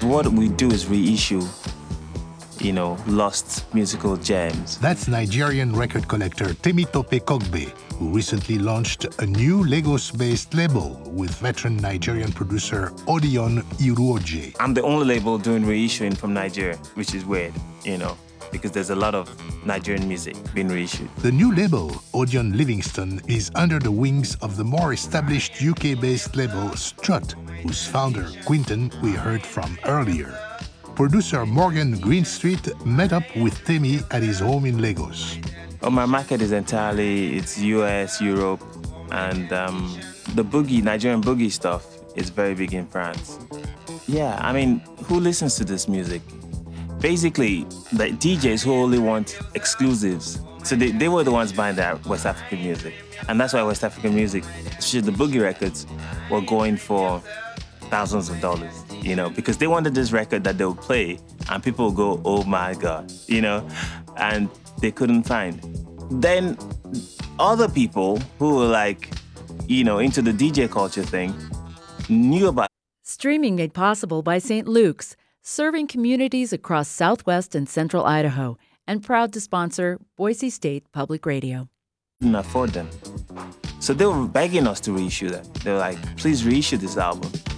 What we do is reissue, lost musical gems. That's Nigerian record collector Temitope Kogbe, who recently launched a new Lagos-based label with veteran Nigerian producer Odion Iruoje. I'm the only label doing reissuing from Nigeria, which is weird, because there's a lot of Nigerian music being reissued. The new label, Odeon Livingston, is under the wings of the more established UK-based label Strut, whose founder, Quinton, we heard from earlier. Producer Morgan Greenstreet met up with Temi at his home in Lagos. My market is entirely, it's US, Europe, and the Nigerian boogie stuff is very big in France. Yeah, who listens to this music? Basically, the DJs who only want exclusives. So they were the ones buying that West African music. And that's why West African music, the boogie records, were going for thousands of dollars, because they wanted this record that they would play and people would go, oh my God, and they couldn't find. Then other people who were into the DJ culture thing knew about. Streaming made possible by St. Luke's, serving communities across Southwest and Central Idaho, and proud to sponsor Boise State Public Radio. Couldn't afford them. So they were begging us to reissue them. They were like, please reissue this album.